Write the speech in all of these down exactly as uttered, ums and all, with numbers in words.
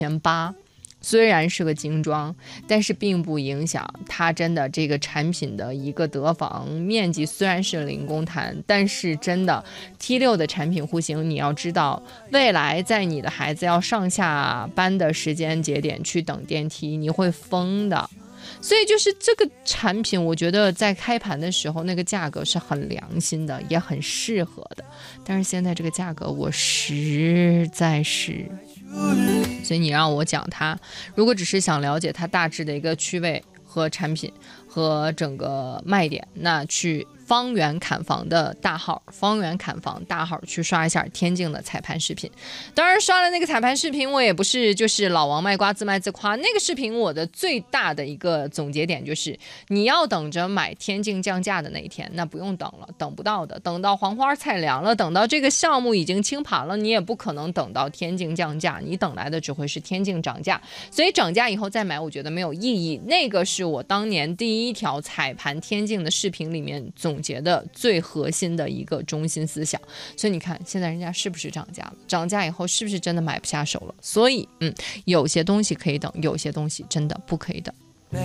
千八。虽然是个精装，但是并不影响它真的这个产品的一个得房面积。虽然是零公摊，但是真的 T 六 的产品户型，你要知道，未来在你的孩子要上下班的时间节点去等电梯，你会疯的。所以就是这个产品，我觉得在开盘的时候那个价格是很良心的，也很适合的。但是现在这个价格，我实在是。所以你让我讲它，如果只是想了解它大致的一个区位和产品和整个卖点，那去方圆砍房的大号，方圆砍房大号去刷一下天境的彩盘视频。当然刷了那个彩盘视频，我也不是就是老王卖瓜自卖自夸。那个视频我的最大的一个总结点就是，你要等着买天境降价的那一天，那不用等了，等不到的。等到黄花菜凉了，等到这个项目已经清盘了，你也不可能等到天境降价，你等来的只会是天境涨价。所以涨价以后再买，我觉得没有意义。那个是我当年第一条彩盘天境的视频里面总结的最核心的一个中心思想。所以你看现在人家是不是涨价了，涨价以后是不是真的买不下手了。所以嗯，有些东西可以等，有些东西真的不可以等。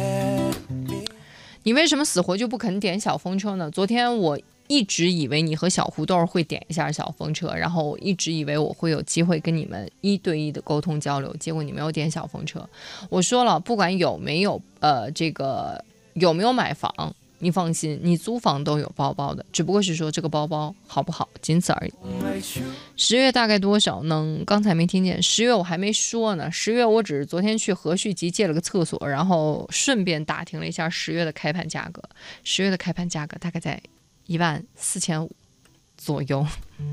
你为什么死活就不肯点小风车呢？昨天我一直以为你和小胡豆会点一下小风车，然后我一直以为我会有机会跟你们一对一的沟通交流，结果你没有点小风车。我说了，不管有没有呃这个有没有买房，你放心，你租房都有包包的，只不过是说这个包包好不好，仅此而已。十月大概多少呢？刚才没听见。十月我还没说呢，十月我只是昨天去和旭集借了个厕所，然后顺便打听了一下十月的开盘价格。十月的开盘价格大概在一万四千五左右。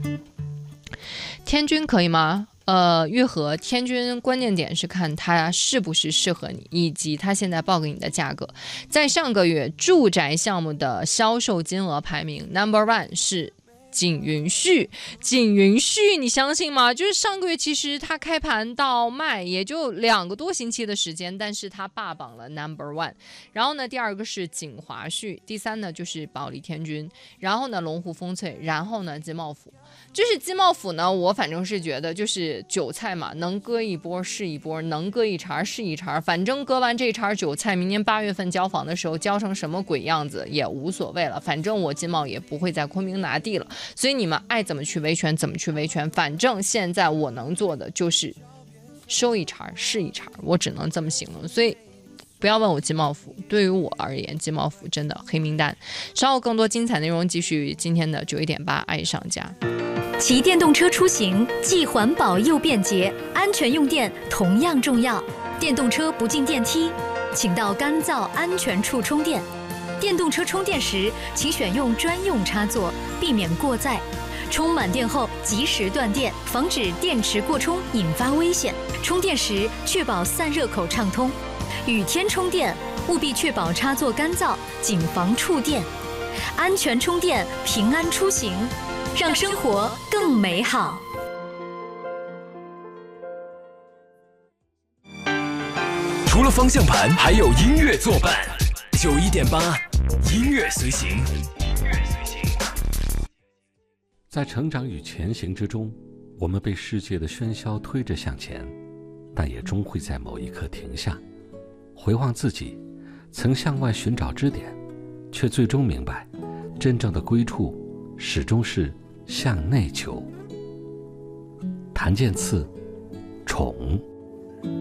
天君可以吗？呃，玉和天君关键点是看它是不是适合你，以及它现在报给你的价格。在上个月住宅项目的销售金额排名 number one 是锦云旭。锦云旭你相信吗？就是上个月其实它开盘到卖也就两个多星期的时间，但是它霸榜了 number one。 然后呢第二个是锦华旭，第三呢就是保利天君，然后呢龙湖风翠，然后呢金茂府。就是金茂府呢，我反正是觉得就是韭菜嘛，能割一波是一波，能割一茬是一茬，反正割完这茬韭菜，明年八月份交房的时候交成什么鬼样子也无所谓了，反正我金茂也不会在昆明拿地了，所以你们爱怎么去维权怎么去维权，反正现在我能做的就是收一茬是一茬，我只能这么形容。所以不要问我金茂府，对于我而言金茂府真的黑名单。稍后更多精彩内容继续今天的九一点八爱上家。 骑电动车出行既环保又便捷，安全用电同样重要。电动车不进电梯，请到干燥安全处充电。电动车充电时，请选用专用插座，避免过载。充满电后及时断电，防止电池过充引发危险。充电时确保散热口畅通。雨天充电务必确保插座干燥，谨防触电。安全充电，平安出行，让生活更美好。 除了方向盘，还有音乐作伴。九一点八，音乐随行。 在成长与前行之中，我们被世界的喧嚣推着向前，但也终会在某一刻停下，回望自己，曾向外寻找支点，却最终明白，真正的归处始终是向内求。谭健次，宠。